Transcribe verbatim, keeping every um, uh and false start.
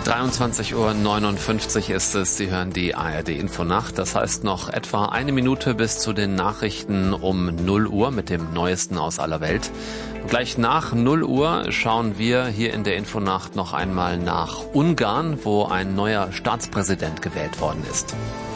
dreiundzwanzig Uhr neunundfünfzig ist es. Sie hören die A R D-Infonacht. Das heißt noch etwa eine Minute bis zu den Nachrichten um null Uhr mit dem Neuesten aus aller Welt. Und gleich nach null Uhr schauen wir hier in der Infonacht noch einmal nach Ungarn, wo ein neuer Staatspräsident gewählt worden ist.